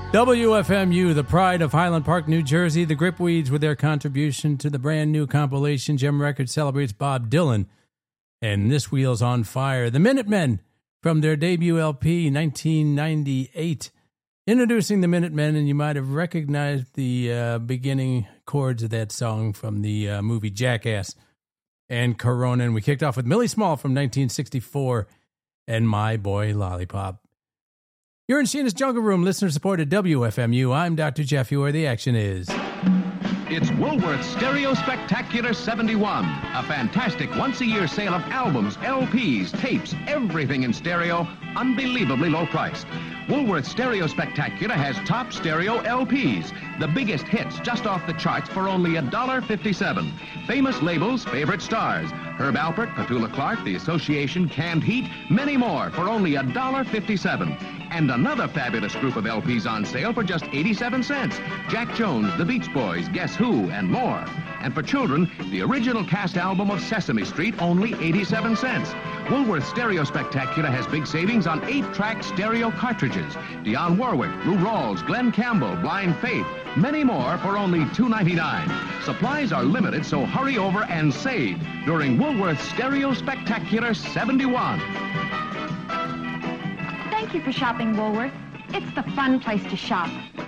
WFMU, the pride of Highland Park, New Jersey. The Gripweeds with their contribution to the brand new compilation. Gem Records celebrates Bob Dylan. And This Wheel's on Fire. The Minutemen from their debut LP, 1998. Introducing the Minutemen, and you might have recognized the beginning chords of that song from the movie Jackass and Corona. And we kicked off with Millie Small from 1964 and My Boy Lollipop. You're in Sheena's Jungle Room, listener-supported WFMU. I'm Dr. Jeff, where the action is. It's Woolworth's Stereo Spectacular 71, a fantastic once-a-year sale of albums, LPs, tapes, everything in stereo, unbelievably low priced. Woolworth's Stereo Spectacular has top stereo LPs, the biggest hits just off the charts for only $1.57. Famous labels, favorite stars, Herb Alpert, Petula Clark, The Association, Canned Heat, many more for only $1.57. And another fabulous group of LPs on sale for just 87 cents. Jack Jones, The Beach Boys, Guess Who, and more. And for children, the original cast album of Sesame Street, only 87 cents. Woolworth Stereo Spectacular has big savings on 8-track stereo cartridges. Dionne Warwick, Lou Rawls, Glenn Campbell, Blind Faith, many more for only $2.99. Supplies are limited, so hurry over and save during Woolworth Stereo Spectacular 71. Thank you for shopping, Woolworth. It's the fun place to shop.